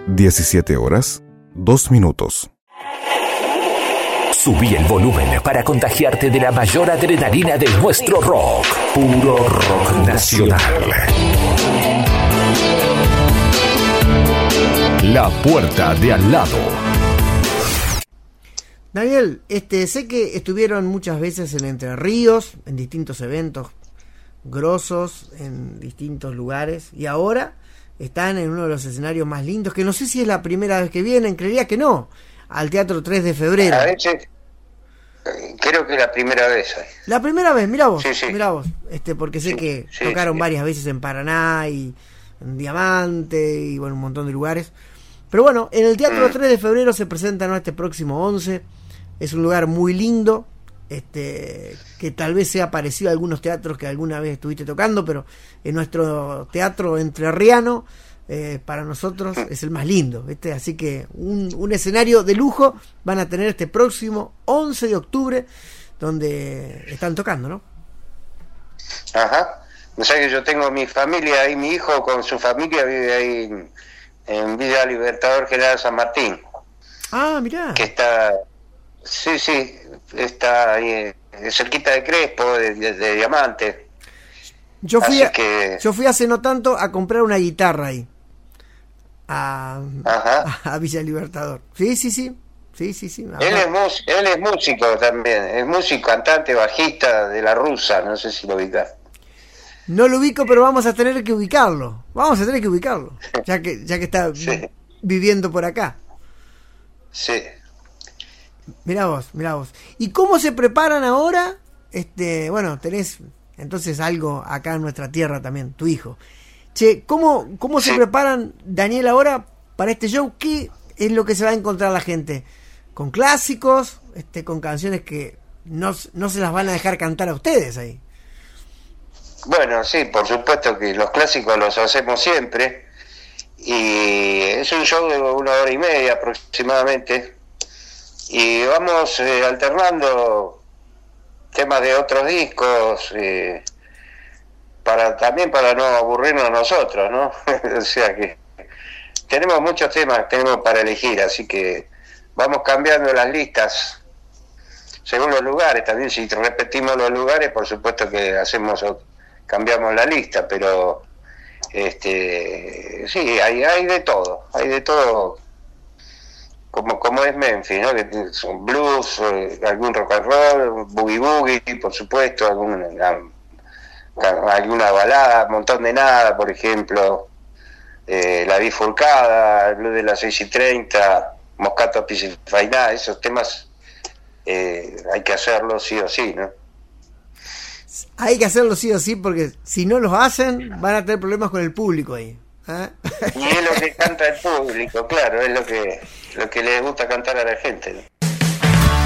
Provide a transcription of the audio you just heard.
17 horas, 2 minutos. Subí el volumen para contagiarte de la mayor adrenalina de nuestro rock. Puro rock nacional. La puerta de al lado. Daniel, sé que estuvieron muchas veces en Entre Ríos, en distintos eventos grosos, en distintos lugares, y ahora están en uno de los escenarios más lindos, que no sé si es la primera vez que vienen, creería que no, al Teatro 3 de Febrero. A veces, creo que es la primera vez. La primera vez, mirá vos, Sí. mirá vos, porque sé que tocaron varias veces en Paraná y en Diamante y bueno, un montón de lugares. Pero bueno, en el Teatro 3 de Febrero se presentan este próximo 11. Es un lugar muy lindo, que tal vez sea parecido a algunos teatros que alguna vez estuviste tocando, pero en nuestro teatro entrerriano, para nosotros es el más lindo, ¿viste? Así que un escenario de lujo van a tener este próximo 11 de octubre, donde están tocando, ¿no? Ajá. O sea que yo tengo mi familia ahí, mi hijo con su familia vive ahí en Villa Libertador General San Martín. Ah, mirá. Que está... Sí, está ahí cerquita de Crespo, de Diamante. Yo fui hace no tanto a comprar una guitarra ahí a Villa Libertador. Sí. Él es músico también, es músico, cantante, bajista de La Rusa, no sé si lo ubicas. No lo ubico, pero vamos a tener que ubicarlo. Ya que está viviendo por acá. Sí. Mirá vos. ¿Y cómo se preparan ahora? Bueno, tenés entonces algo acá en nuestra tierra también, tu hijo. Che, ¿cómo se preparan, Daniel, ahora para este show? ¿Qué es lo que se va a encontrar la gente? ¿Con clásicos? ¿Con canciones que no se las van a dejar cantar a ustedes ahí? Bueno, sí, por supuesto que los clásicos los hacemos siempre. Y es un show de 1 hora y media aproximadamente. Y vamos alternando temas de otros discos, también para no aburrirnos nosotros, ¿no? O sea que tenemos muchos temas para elegir, así que vamos cambiando las listas según los lugares. También si repetimos los lugares, por supuesto que cambiamos la lista, pero sí, hay de todo, como es Memphis, ¿no? Que son blues, algún rock and roll, boogie boogie, por supuesto, alguna balada, un montón de nada, por ejemplo, La Bifurcada, el blues de las 6:30, Moscato Piscifainá, esos temas hay que hacerlos sí o sí, ¿no? Hay que hacerlo sí o sí, porque si no los hacen van a tener problemas con el público ahí. Y es lo que canta el público, claro, es lo que les gusta cantar a la gente, ¿no?